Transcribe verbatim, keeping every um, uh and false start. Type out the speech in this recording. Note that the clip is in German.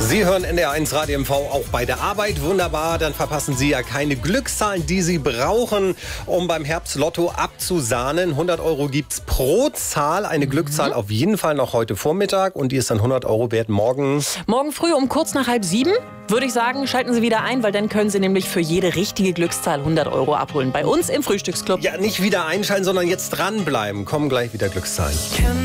Sie hören N D R eins Radio M V auch bei der Arbeit. Wunderbar, dann verpassen Sie ja keine Glückszahlen, die Sie brauchen, um beim Herbstlotto abzusahnen. hundert Euro gibt's pro Zahl. Eine mhm. Glückszahl auf jeden Fall noch heute Vormittag. Und die ist dann hundert Euro wert morgen. Morgen früh um kurz nach halb sieben, würde ich sagen, schalten Sie wieder ein, weil dann können Sie nämlich für jede richtige Glückszahl hundert Euro abholen. Bei uns im Frühstücksclub. Ja, nicht wieder einschalten, sondern jetzt dranbleiben. Kommen gleich wieder Glückszahlen.